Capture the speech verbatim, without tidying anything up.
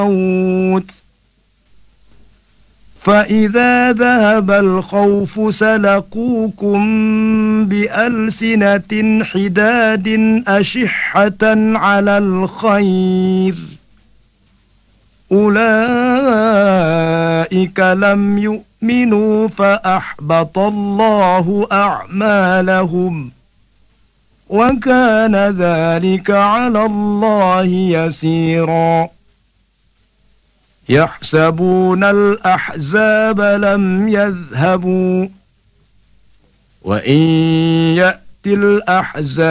الموت فإذا ذهب الخوف سلقوكم بألسنة حداد أشحة على الخير أولئك لم يؤمنوا فأحبط الله أعمالهم وكان ذلك على الله يسيرا يحسبون الأحزاب لم يذهبوا وإن يأتي الأحزاب